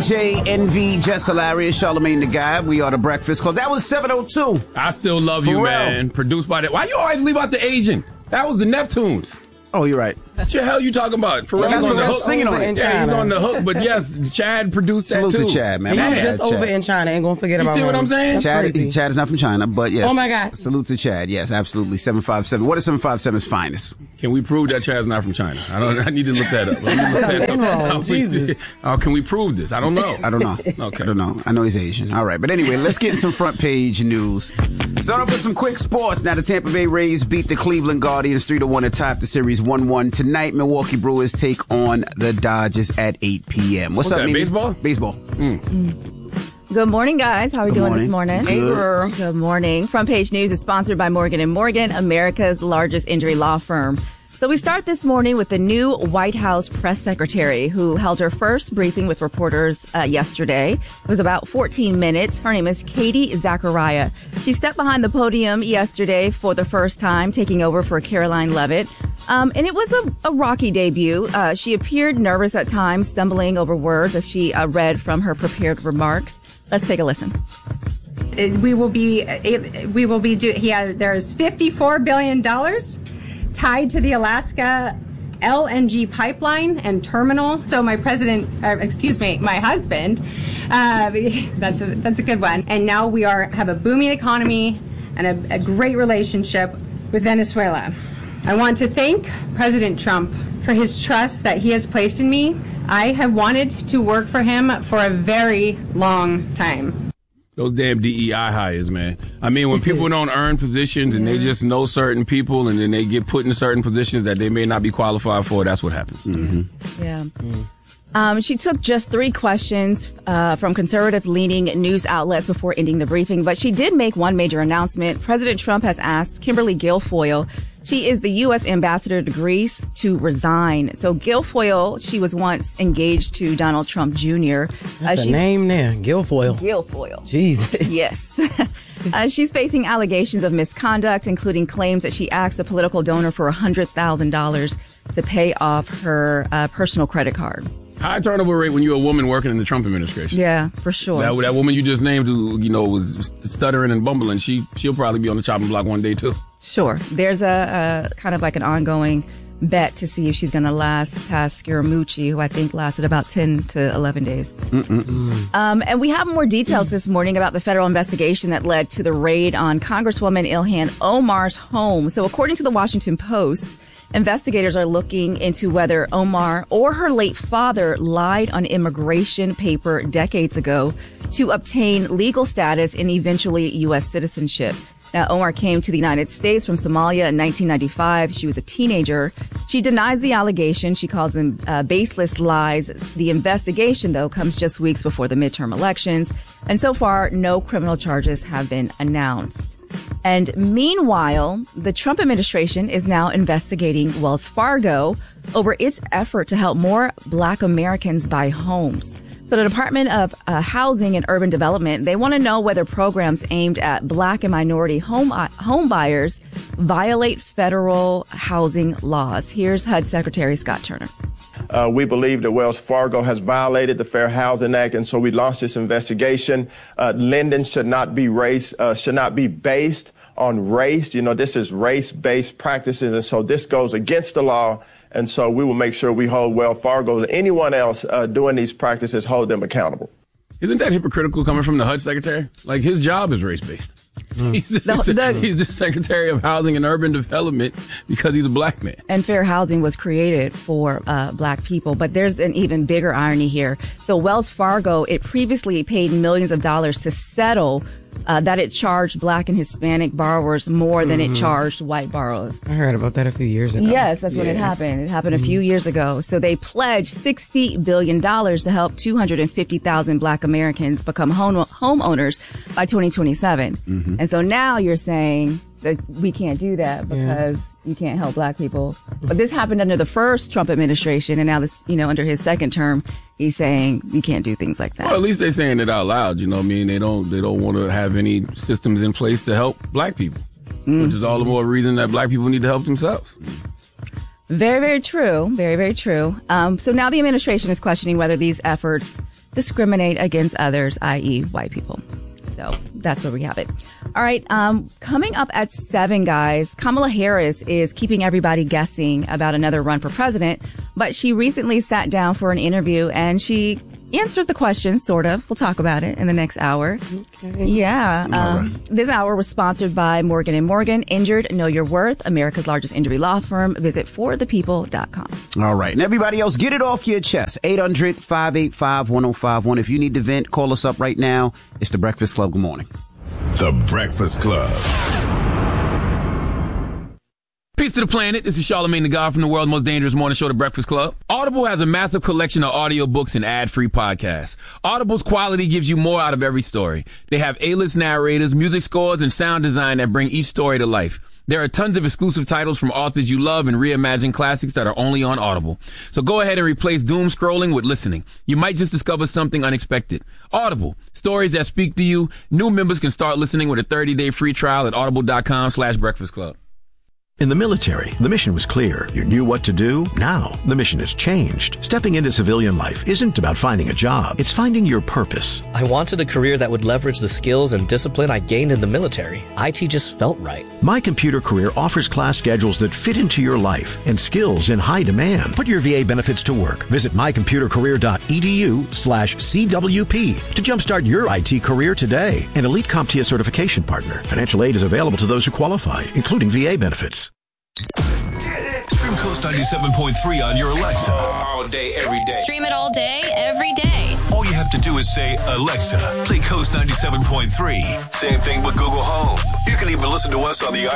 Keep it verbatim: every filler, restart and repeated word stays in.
J, Envy, Jess Hilarious, Charlamagne the Guy. We are the Breakfast Club. That was seven oh two. I Still Love You, man. Produced by that. Why you always leave out the Asian? That was the Neptunes. Oh, you're right. What the hell you talking about? Pharrell's on the hook. Singing on it. Yeah, he's on the hook, but yes, Chad produced that Salute too. to Chad, man. He My was bad, just over Chad. in China. Ain't gonna forget You about see what him. I'm saying? That's Chad, crazy. Chad is not from China, but yes. Oh, my God. Salute to Chad. Yes, absolutely. seven five seven. What is seven five seven's finest? Can we prove that Chad's not from China? I don't. I need to look that up. Let me look that up. Wrong. How we- Jesus. How can we prove this? I don't know. I don't know. Okay. I don't know. I know he's Asian. All right. But anyway, let's get in some front page news. Start off with some quick sports. Now, the Tampa Bay Rays beat the Cleveland Guardians three to one to top the series one one. Tonight, Milwaukee Brewers take on the Dodgers at eight p.m. What's, What's up, that, Mimi? baseball? Baseball. Good morning, guys. How are we Good doing morning. this morning? Hey, girl. Good morning. Front Page News is sponsored by Morgan and Morgan, America's largest injury law firm. So we start this morning with the new White House press secretary who held her first briefing with reporters uh, yesterday. It was about fourteen minutes. Her name is Katie Zachariah. She stepped behind the podium yesterday for the first time, taking over for Caroline Levitt. Um, and it was a, a rocky debut. Uh, she appeared nervous at times, stumbling over words as she uh, read from her prepared remarks. Let's take a listen. We will be, we will be, do, yeah, there's fifty-four billion dollars tied to the Alaska L N G pipeline and terminal. So my president, uh, excuse me, my husband, uh, that's a, that's a good one. And now we are, have a booming economy and a, a great relationship with Venezuela. I want to thank President Trump for his trust that he has placed in me. I have wanted to work for him for a very long time. Those damn D E I hires, man. I mean, when people don't earn positions and they just know certain people and then they get put in certain positions that they may not be qualified for, that's what happens. Mm-hmm. Yeah. Um, she took just three questions uh, from conservative-leaning news outlets before ending the briefing, but she did make one major announcement. President Trump has asked Kimberly Guilfoyle, she is the U S ambassador to Greece, to resign. So Guilfoyle, she was once engaged to Donald Trump Junior That's uh, a name there. Guilfoyle. Guilfoyle. Jesus. Yes. Uh, she's facing allegations of misconduct, including claims that she asked a political donor for one hundred thousand dollars to pay off her uh, personal credit card. High turnover rate when you're a woman working in the Trump administration. Yeah, for sure. That, that woman you just named who, you know, was stuttering and bumbling, she, she'll probably be on the chopping block one day, too. Sure. There's a, a kind of like an ongoing bet to see if she's going to last past Scaramucci, who I think lasted about ten to eleven days. Um, and we have more details this morning about the federal investigation that led to the raid on Congresswoman Ilhan Omar's home. So according to the Washington Post, investigators are looking into whether Omar or her late father lied on immigration paper decades ago to obtain legal status and eventually U S citizenship. Now, Omar came to the United States from Somalia in nineteen ninety-five. She was a teenager. She denies the allegation. She calls them uh, baseless lies. The investigation, though, comes just weeks before the midterm elections. And so far, no criminal charges have been announced. And meanwhile, the Trump administration is now investigating Wells Fargo over its effort to help more Black Americans buy homes. So the Department of uh, Housing and Urban Development, they want to know whether programs aimed at Black and minority home uh, home buyers violate federal housing laws. Here's H U D Secretary Scott Turner. Uh, we believe that Wells Fargo has violated the Fair Housing Act, and so we launched this investigation. Uh, lending should not be race, uh, should not be based on race. You know, this is race-based practices, and so this goes against the law. And so we will make sure we hold Wells Fargo and anyone else uh, doing these practices, hold them accountable. Isn't that hypocritical coming from the H U D secretary? Like, his job is race-based. Mm. He's, the, The- the- he's the Secretary of Housing and Urban Development because he's a Black man. And fair housing was created for uh, Black people. But there's an even bigger irony here. So Wells Fargo, it previously paid millions of dollars to settle uh, that it charged Black and Hispanic borrowers more than Mm-hmm. it charged white borrowers. I heard about that a few years ago. Yes, that's when it Yeah. happened. It happened a few years ago. So they pledged sixty billion dollars to help two hundred fifty thousand Black Americans become home homeowners by twenty twenty-seven. Mm-hmm. And so now you're saying that we can't do that because you can't help Black people. But this happened under the first Trump administration, and now this, you know, under his second term, he's saying you can't do things like that. Well, at least they're saying it out loud. You know what I mean? They don't, they don't want to have any systems in place to help Black people, mm. which is all the more reason that Black people need to help themselves. Very, very true. Very, very true. Um, so now the administration is questioning whether these efforts discriminate against others, that is white people. So that's where we have it. All right. Um, coming up at seven, guys, Kamala Harris is keeping everybody guessing about another run for president, but she recently sat down for an interview and she answered the question, sort of. We'll talk about it in the next hour. Okay. Yeah. Um, right. This hour was sponsored by Morgan and Morgan. Injured, know your worth. America's largest injury law firm. Visit for the people dot com. All right. And everybody else, get it off your chest. eight hundred, five eight five, one oh five one. If you need to vent, call us up right now. It's The Breakfast Club. Good morning. The Breakfast Club. Peace to the planet. This is Charlamagne the God from the world's most dangerous morning show, The Breakfast Club. Audible has a massive collection of audiobooks and ad-free podcasts. Audible's quality gives you more out of every story. They have A-list narrators, music scores, and sound design that bring each story to life. There are tons of exclusive titles from authors you love and reimagined classics that are only on Audible. So go ahead and replace doom scrolling with listening. You might just discover something unexpected. Audible. Stories that speak to you. New members can start listening with a thirty-day free trial at audible.com slash breakfast club. In the military, the mission was clear. You knew what to do. Now, the mission has changed. Stepping into civilian life isn't about finding a job. It's finding your purpose. I wanted a career that would leverage the skills and discipline I gained in the military. I T just felt right. My Computer Career offers class schedules that fit into your life and skills in high demand. Put your V A benefits to work. Visit mycomputercareer.edu slash CWP to jumpstart your I T career today. An Elite CompTIA certification partner. Financial aid is available to those who qualify, including V A benefits. Stream Coast ninety-seven point three on your Alexa. All day, every day. Stream it all day, every day. All you have to do is say, Alexa, play Coast ninety-seven point three. Same thing with Google Home. You can even listen to us on the